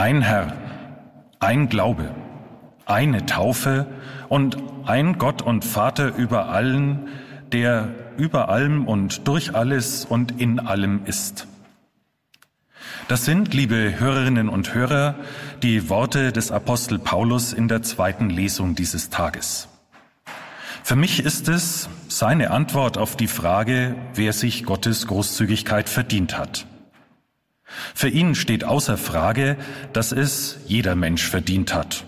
Ein Herr, ein Glaube, eine Taufe und ein Gott und Vater über allen, der über allem und durch alles und in allem ist. Das sind, liebe Hörerinnen und Hörer, die Worte des Apostel Paulus in der zweiten Lesung dieses Tages. Für mich ist es seine Antwort auf die Frage, wer sich Gottes Großzügigkeit verdient hat. Für ihn steht außer Frage, dass es jeder Mensch verdient hat.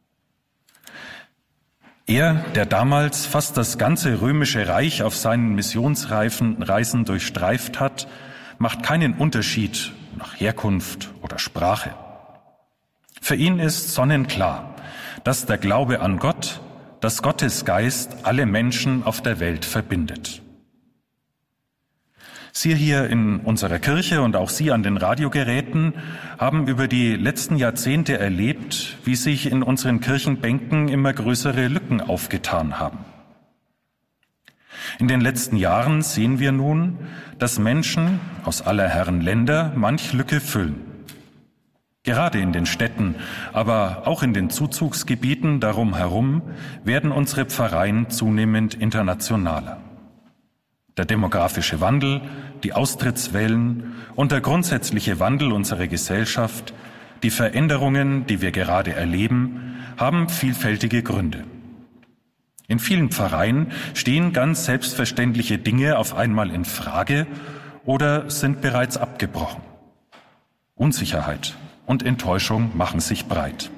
Er, der damals fast das ganze römische Reich auf seinen Missionsreisen durchstreift hat, macht keinen Unterschied nach Herkunft oder Sprache. Für ihn ist sonnenklar, dass der Glaube an Gott, dass Gottes Geist alle Menschen auf der Welt verbindet. Sie hier in unserer Kirche und auch Sie an den Radiogeräten haben über die letzten Jahrzehnte erlebt, wie sich in unseren Kirchenbänken immer größere Lücken aufgetan haben. In den letzten Jahren sehen wir nun, dass Menschen aus aller Herren Länder manch Lücke füllen. Gerade in den Städten, aber auch in den Zuzugsgebieten darum herum werden unsere Pfarreien zunehmend internationaler. Der demografische Wandel, die Austrittswellen und der grundsätzliche Wandel unserer Gesellschaft, die Veränderungen, die wir gerade erleben, haben vielfältige Gründe. In vielen Pfarreien stehen ganz selbstverständliche Dinge auf einmal in Frage oder sind bereits abgebrochen. Unsicherheit und Enttäuschung machen sich breit.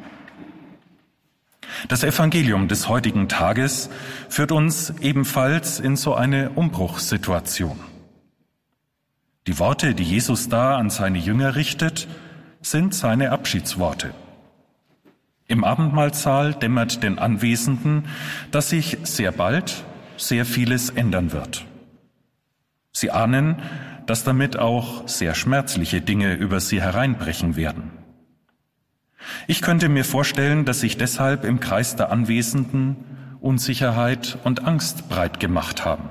Das Evangelium des heutigen Tages führt uns ebenfalls in so eine Umbruchssituation. Die Worte, die Jesus da an seine Jünger richtet, sind seine Abschiedsworte. Im Abendmahlsaal dämmert den Anwesenden, dass sich sehr bald sehr vieles ändern wird. Sie ahnen, dass damit auch sehr schmerzliche Dinge über sie hereinbrechen werden. Ich könnte mir vorstellen, dass sich deshalb im Kreis der Anwesenden Unsicherheit und Angst breit gemacht haben.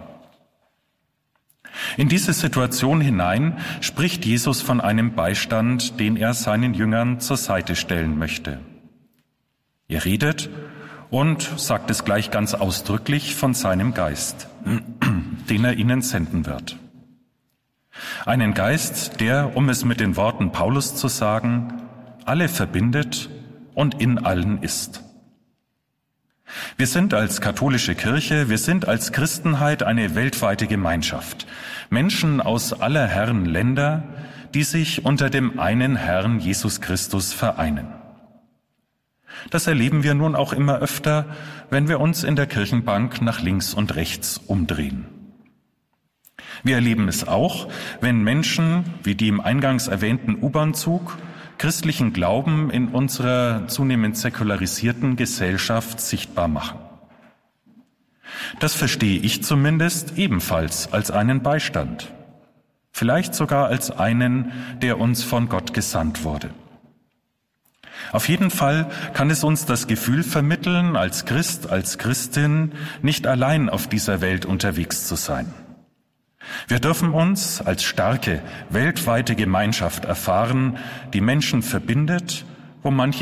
In diese Situation hinein spricht Jesus von einem Beistand, den er seinen Jüngern zur Seite stellen möchte. Er redet und sagt es gleich ganz ausdrücklich von seinem Geist, den er ihnen senden wird. Einen Geist, der, um es mit den Worten Paulus zu sagen, alle verbindet und in allen ist. Wir sind als katholische Kirche, wir sind als Christenheit eine weltweite Gemeinschaft. Menschen aus aller Herren Länder, die sich unter dem einen Herrn Jesus Christus vereinen. Das erleben wir nun auch immer öfter, wenn wir uns in der Kirchenbank nach links und rechts umdrehen. Wir erleben es auch, wenn Menschen, wie die im eingangs erwähnten U-Bahn-Zug, christlichen Glauben in unserer zunehmend säkularisierten Gesellschaft sichtbar machen. Das verstehe ich zumindest ebenfalls als einen Beistand, vielleicht sogar als einen, der uns von Gott gesandt wurde. Auf jeden Fall kann es uns das Gefühl vermitteln, als Christ, als Christin nicht allein auf dieser Welt unterwegs zu sein. Wir dürfen uns als starke, weltweite Gemeinschaft erfahren, die Menschen verbindet, wo manche